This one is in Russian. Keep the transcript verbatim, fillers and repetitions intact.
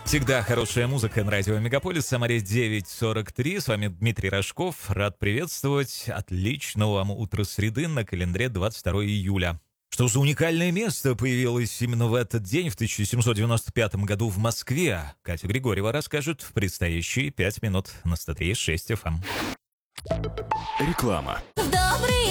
Всегда хорошая музыка на радио Мегаполис. Самаре девять сорок три. С вами Дмитрий Рожков. Рад приветствовать. Отличного вам утра среды на календаре двадцать второе июля. Что за уникальное место появилось именно в этот день, в тысяча семьсот девяносто пятом году в Москве? Катя Григорьева расскажет в предстоящие пять минут на сто три и шесть эф эм. Реклама. Добрый